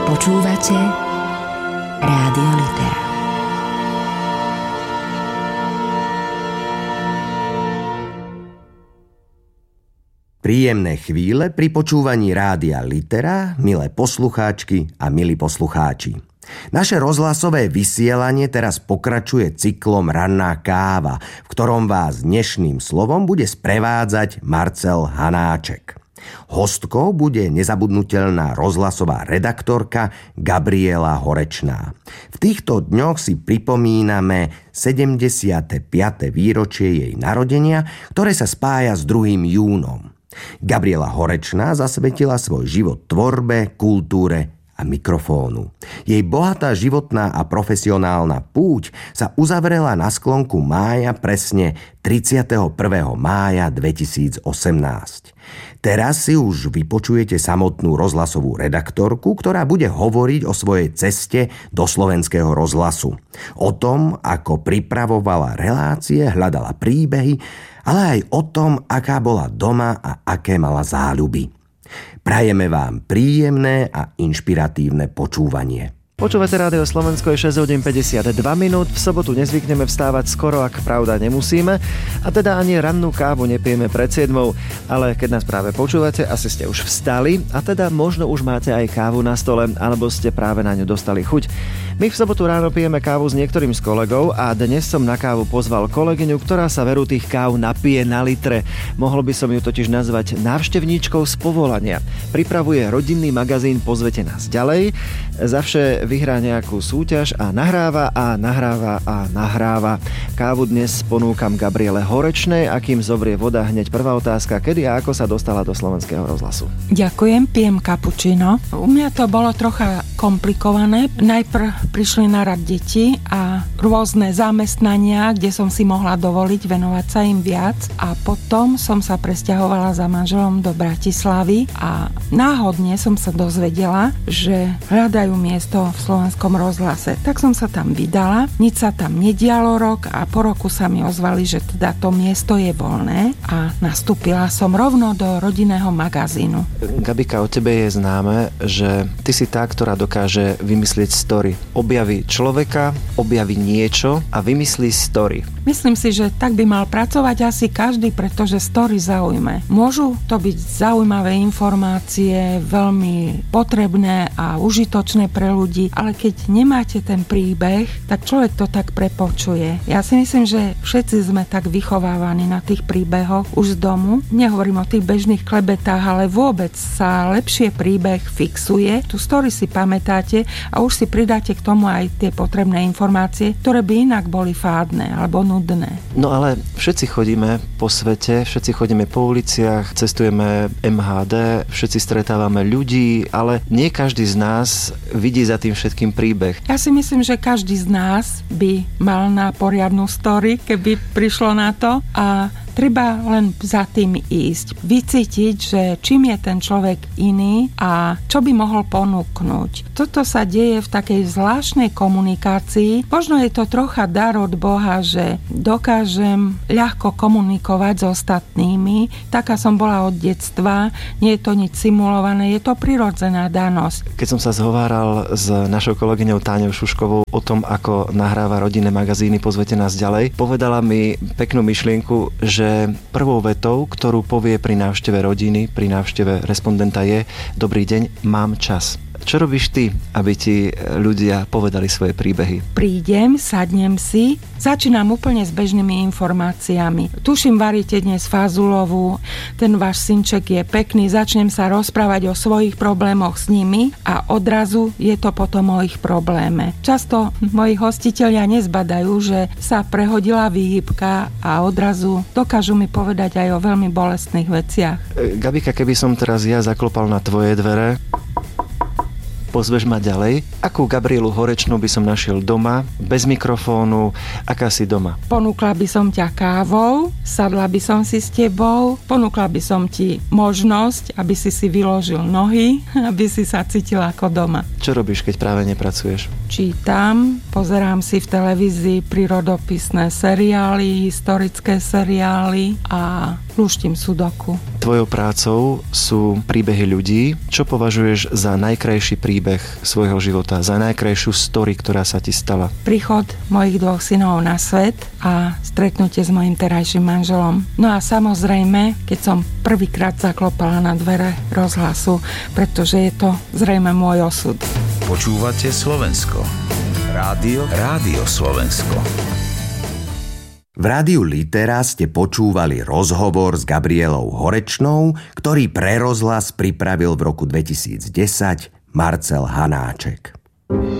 Počúvate Rádio Litera. Príjemné chvíle pri počúvaní Rádia Litera, milé poslucháčky a milí poslucháči. Naše rozhlasové vysielanie teraz pokračuje cyklom Ranná káva, v ktorom vás dnešným slovom bude sprevádzať Marcel Hanáček. Hostkou bude nezabudnutelná rozhlasová redaktorka Gabriela Horečná. V týchto dňoch si pripomíname 75. výročie jej narodenia, ktoré sa spája s 2. júnom. Gabriela Horečná zasvetila svoj život tvorbe, kultúre a mikrofónu. Jej bohatá životná a profesionálna púť sa uzavrela na sklonku mája, presne 31. mája 2018. Teraz si už vypočujete samotnú rozhlasovú redaktorku, ktorá bude hovoriť o svojej ceste do slovenského rozhlasu. O tom, ako pripravovala relácie, hľadala príbehy, ale aj o tom, aká bola doma a aké mala záľuby. Prajeme vám príjemné a inšpiratívne počúvanie. Počúvate Rádio Slovensko, je 6 hodín 52 minút. V sobotu nezvykneme vstávať skoro, ak pravda nemusíme. A teda ani rannú kávu nepijeme pred 7. Ale keď nás práve počúvate, asi ste už vstali. A teda možno už máte aj kávu na stole, alebo ste práve na ňu dostali chuť. My v sobotu ráno pijeme kávu s niektorým z kolegov a dnes som na kávu pozval kolegyňu, ktorá sa veru tých káv napije na litre. Mohol by som ju totiž nazvať návštevníčkou z povolania. Pripravuje rodinný magazín Pozvete nás ďalej. Zavše vyhrá nejakú súťaž a nahráva. Kávu dnes ponúkam Gabriele Horečnej, a kým zovrie voda, hneď prvá otázka, kedy a ako sa dostala do slovenského rozhlasu? Ďakujem, pijem kapučino. U mňa to bolo trocha komplikované. Najprv prišli na rad deti a rôzne zamestnania, kde som si mohla dovoliť venovať sa im viac, a potom som sa presťahovala za manželom do Bratislavy a náhodne som sa dozvedela, že hľadajú miesto v slovenskom rozhlase. Tak som sa tam vydala, nič sa tam nedialo rok a po roku sa mi ozvali, že teda to miesto je voľné a nastúpila som rovno do rodinného magazínu. Gabika, o tebe je známe, že ty si tá, ktorá dokáže vymyslieť story. Objaví človeka, objaví niečo a vymyslí story. Myslím si, že tak by mal pracovať asi každý, pretože story zaujme. Môžu to byť zaujímavé informácie, veľmi potrebné a užitočné pre ľudí, ale keď nemáte ten príbeh, tak človek to tak prepočuje. Ja si myslím, že všetci sme tak vychovávaní na tých príbehoch už z domu. Nehovorím o tých bežných klebetách, ale vôbec sa lepšie príbeh fixuje. Tu story si pamätáte a už si pridáte k tomu aj tie potrebné informácie, ktoré by inak boli fádne alebo nudné. No ale všetci chodíme po svete, všetci chodíme po uliciach, cestujeme MHD, všetci stretávame ľudí, ale nie každý z nás vidí za tým všetkým príbeh. Ja si myslím, že každý z nás by mal na poriadnu story, keby prišlo na to, a treba len za tým ísť. Vycítiť, že čím je ten človek iný a čo by mohol ponúknuť. Toto sa deje v takej zvláštnej komunikácii. Možno je to trocha dar od Boha, že dokážem ľahko komunikovať s ostatnými. Taká som bola od detstva. Nie je to nič simulované, je to prirodzená danosť. Keď som sa zhováral s našou kolegyňou Táňou Šuškovou o tom, ako nahráva rodinné magazíny Pozvete nás ďalej, povedala mi peknú myšlienku, že prvou vetou, ktorú povie pri návšteve rodiny, pri návšteve respondenta je: dobrý deň, mám čas. Čo robíš ty, aby ti ľudia povedali svoje príbehy? Prídem, sadnem si, začínam úplne s bežnými informáciami. Tuším, varíte dnes fazulovú, ten váš synček je pekný, začnem sa rozprávať o svojich problémoch s nimi a odrazu je to potom o ich probléme. Často moji hostitelia nezbadajú, že sa prehodila výhybka a odrazu dokážu mi povedať aj o veľmi bolestných veciach. Gabika, keby som teraz ja zaklopal na tvoje dvere, pozveš ma ďalej, akú Gabrielu Horečnú by som našiel doma, bez mikrofónu, aká si doma? Ponúkla by som ťa kávou, sadla by som si s tebou, ponúkla by som ti možnosť, aby si vyložil nohy, aby si sa cítila ako doma. Čo robíš, keď práve nepracuješ? čítam, pozerám si v televízii prírodopisné seriály, historické seriály a lúštim sudoku. Tvojou prácou sú príbehy ľudí. Čo považuješ za najkrajší príbeh svojho života, za najkrajšiu story, ktorá sa ti stala? Príchod mojich 2 synov na svet a stretnutie s mojím terajším manželom. No a samozrejme, keď som prvýkrát zaklopala na dvere rozhlasu, pretože je to zrejme môj osud. Počúvate Slovensko. Rádio Slovensko. V rádiu Litera ste počúvali rozhovor s Gabrielou Horečnou, ktorý pre rozhlas pripravil v roku 2010 Marcel Hanáček.